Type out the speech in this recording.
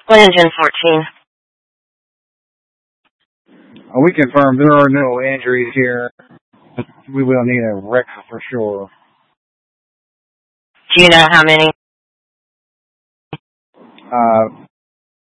Engine 14. We confirm there are no injuries here. We will need a wreck for sure. Do you know how many?